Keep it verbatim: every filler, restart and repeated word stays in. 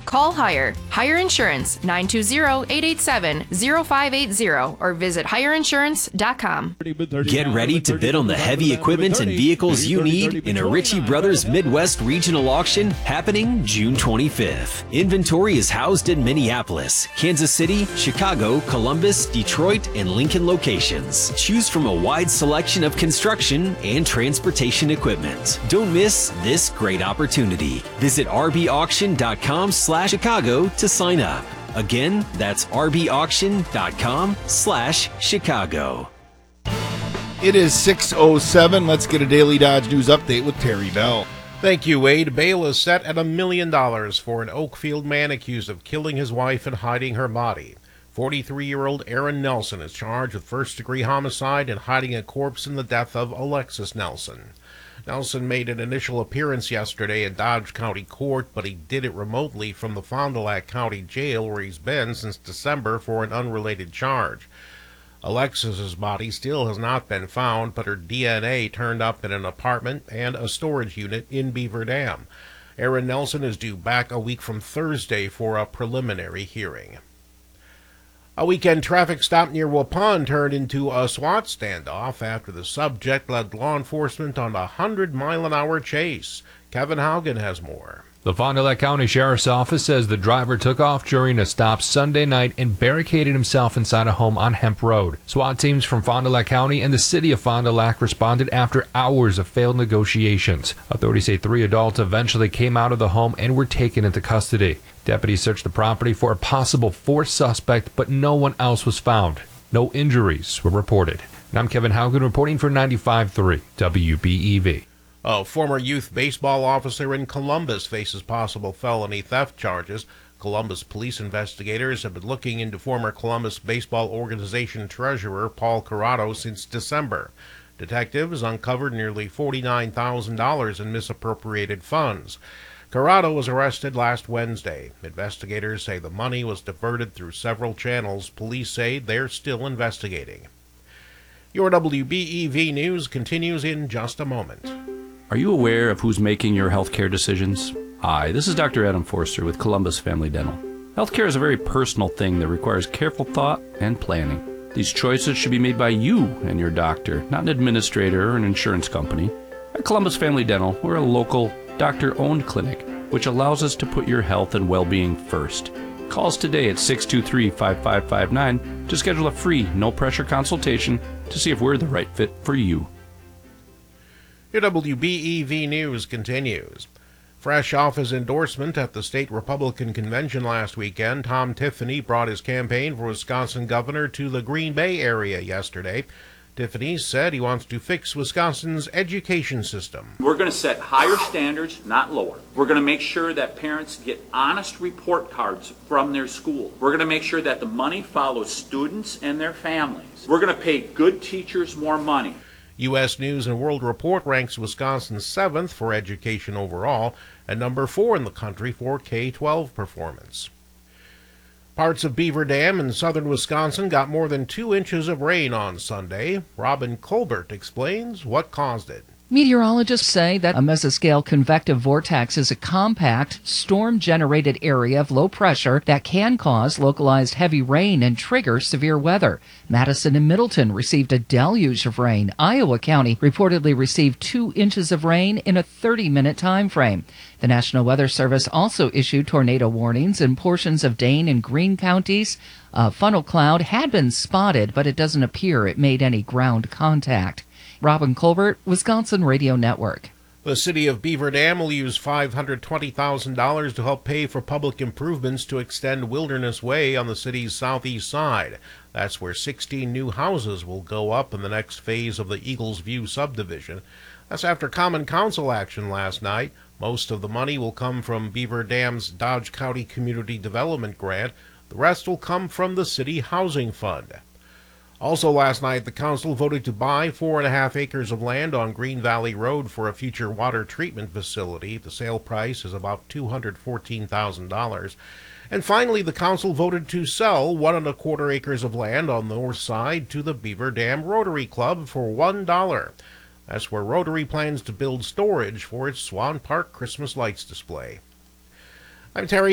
Call Hire. Hire Insurance, nine two zero, eight eight seven, zero five eight zero or visit hire insurance dot com. Get ready to bid on the heavy equipment and vehicles you need in a Ritchie Brothers Midwest Regional Auction happening June twenty-fifth. Inventory is housed in Minneapolis, Kansas City, Chicago, Columbus, Detroit, and Lincoln locations. Choose from a wide selection of construction and transportation equipment. Don't miss this great opportunity. Visit r b auction dot com slash Chicago to sign up. Again, that's r b auction dot com slash Chicago. It is six oh seven. Let's get a Daily Dodge News update with Terry Bell. Thank you, Wade. Bail is set at a million dollars for an Oakfield man accused of killing his wife and hiding her body. forty-three-year-old Aaron Nelson is charged with first-degree homicide and hiding a corpse in the death of Alexis Nelson. Nelson made an initial appearance yesterday in Dodge County Court, but he did it remotely from the Fond du Lac County Jail, where he's been since December for an unrelated charge. Alexis's body still has not been found, but her D N A turned up in an apartment and a storage unit in Beaver Dam. Aaron Nelson is due back a week from Thursday for a preliminary hearing. A weekend traffic stop near Waupun turned into a SWAT standoff after the subject led law enforcement on a hundred mile an hour chase. Kevin Haugen has more. The Fond du Lac County Sheriff's Office says the driver took off during a stop Sunday night and barricaded himself inside a home on Hemp Road. SWAT teams from Fond du Lac County and the city of Fond du Lac responded after hours of failed negotiations. Authorities say three adults eventually came out of the home and were taken into custody. Deputies searched the property for a possible fourth suspect, but no one else was found. No injuries were reported. And I'm Kevin Haugen reporting for ninety-five point three W B E V. A former youth baseball officer in Columbus faces possible felony theft charges. Columbus police investigators have been looking into former Columbus Baseball Organization treasurer Paul Corrado since December. Detectives uncovered nearly forty-nine thousand dollars in misappropriated funds. Corrado was arrested last Wednesday. Investigators say the money was diverted through several channels. Police say they're still investigating. Your W B E V News continues in just a moment. Are you aware of who's making your healthcare decisions? Hi, this is Doctor Adam Forster with Columbus Family Dental. Healthcare is a very personal thing that requires careful thought and planning. These choices should be made by you and your doctor, not an administrator or an insurance company. At Columbus Family Dental, we're a local, doctor-owned clinic, which allows us to put your health and well-being first. Call us today at six two three, five five five nine to schedule a free, no-pressure consultation to see if we're the right fit for you. Your W B E V News continues. Fresh off his endorsement at the state Republican convention last weekend, Tom Tiffany brought his campaign for Wisconsin governor to the Green Bay area yesterday. Tiffany said he wants to fix Wisconsin's education system. We're going to set higher standards, not lower. We're going to make sure that parents get honest report cards from their school. We're going to make sure that the money follows students and their families. We're going to pay good teachers more money. U S News and World Report ranks Wisconsin seventh for education overall and number four in the country for K twelve performance. Parts of Beaver Dam in southern Wisconsin got more than two inches of rain on Sunday. Robin Colbert explains what caused it. Meteorologists say that a mesoscale convective vortex is a compact, storm-generated area of low pressure that can cause localized heavy rain and trigger severe weather. Madison and Middleton received a deluge of rain. Iowa County reportedly received two inches of rain in a thirty-minute time frame. The National Weather Service also issued tornado warnings in portions of Dane and Greene counties. A funnel cloud had been spotted, but it doesn't appear it made any ground contact. Robin Colbert, Wisconsin Radio Network. The city of Beaver Dam will use five hundred twenty thousand dollars to help pay for public improvements to extend Wilderness Way on the city's southeast side. That's where sixteen new houses will go up in the next phase of the Eagles View subdivision. That's after Common Council action last night. Most of the money will come from Beaver Dam's Dodge County Community Development Grant. The rest will come from the City Housing Fund. Also last night, the council voted to buy four and a half acres of land on Green Valley Road for a future water treatment facility. The sale price is about two hundred fourteen thousand dollars. And finally, the council voted to sell one and a quarter acres of land on the north side to the Beaver Dam Rotary Club for one dollar. That's where Rotary plans to build storage for its Swan Park Christmas lights display. I'm Terry